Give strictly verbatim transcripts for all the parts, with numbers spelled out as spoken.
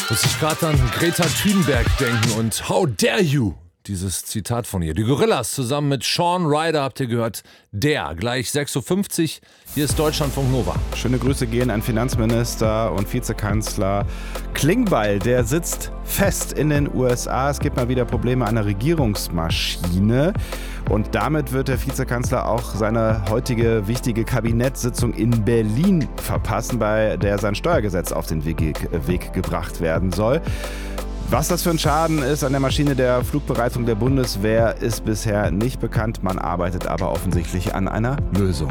Muss ich gerade an Greta Thunberg denken und How dare you? Dieses Zitat von ihr. Die Gorillas zusammen mit Shaun Ryder habt ihr gehört. Der, gleich sechs Uhr fünfzig. Hier ist Deutschlandfunk Nova. Schöne Grüße gehen an Finanzminister und Vizekanzler Klingbeil. Der sitzt fest in den U S A. Es gibt mal wieder Probleme an der Regierungsmaschine. Und damit wird der Vizekanzler auch seine heutige wichtige Kabinettssitzung in Berlin verpassen, bei der sein Steuergesetz auf den Weg, Weg gebracht werden soll. Was das für ein Schaden ist an der Maschine der Flugbereitung der Bundeswehr, ist bisher nicht bekannt. Man arbeitet aber offensichtlich an einer Lösung.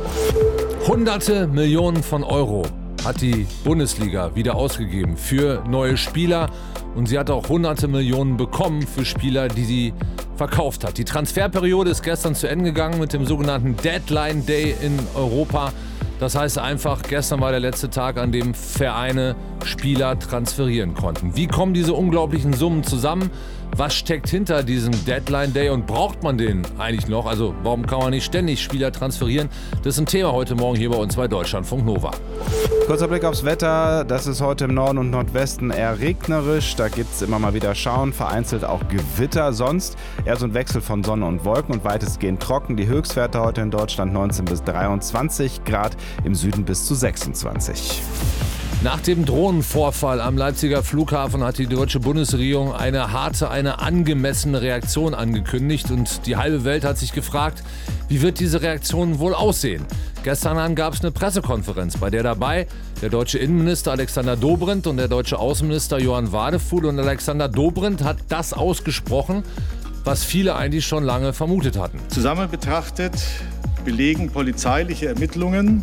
Hunderte Millionen von Euro hat die Bundesliga wieder ausgegeben für neue Spieler. Und sie hat auch hunderte Millionen bekommen für Spieler, die sie verkauft hat. Die Transferperiode ist gestern zu Ende gegangen mit dem sogenannten Deadline Day in Europa. Das heißt einfach, gestern war der letzte Tag, an dem Vereine Spieler transferieren konnten. Wie kommen diese unglaublichen Summen zusammen? Was steckt hinter diesem Deadline Day und braucht man den eigentlich noch? Also warum kann man nicht ständig Spieler transferieren? Das ist ein Thema heute Morgen hier bei uns bei Deutschlandfunk Nova. Kurzer Blick aufs Wetter. Das ist heute im Norden und Nordwesten eher regnerisch. Da gibt es immer mal wieder Schauen, vereinzelt auch Gewitter. Sonst eher so ein Wechsel von Sonne und Wolken und weitestgehend trocken. Die Höchstwerte heute in Deutschland neunzehn bis dreiundzwanzig Grad, im Süden bis zu sechsundzwanzig. Nach dem Drohnenvorfall am Leipziger Flughafen hat die deutsche Bundesregierung eine harte, eine angemessene Reaktion angekündigt. Und die halbe Welt hat sich gefragt, wie wird diese Reaktion wohl aussehen? Gestern gab es eine Pressekonferenz, bei der dabei der deutsche Innenminister Alexander Dobrindt und der deutsche Außenminister Johann Wadefuhl. Und Alexander Dobrindt hat das ausgesprochen, was viele eigentlich schon lange vermutet hatten. Zusammen betrachtet belegen polizeiliche Ermittlungen,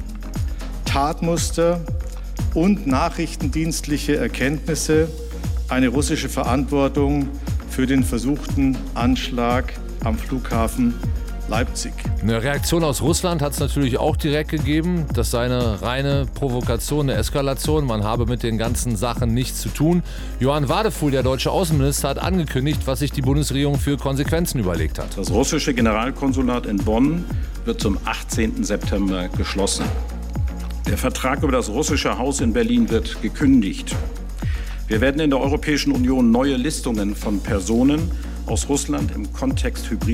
Tatmuster und nachrichtendienstliche Erkenntnisse eine russische Verantwortung für den versuchten Anschlag am Flughafen Leipzig. Eine Reaktion aus Russland hat es natürlich auch direkt gegeben. Das sei eine reine Provokation, eine Eskalation. Man habe mit den ganzen Sachen nichts zu tun. Johann Wadefuhl, der deutsche Außenminister, hat angekündigt, was sich die Bundesregierung für Konsequenzen überlegt hat. Das russische Generalkonsulat in Bonn wird zum achtzehnten September geschlossen. Der Vertrag über das russische Haus in Berlin wird gekündigt. Wir werden in der Europäischen Union neue Listungen von Personen aus Russland im Kontext hybrider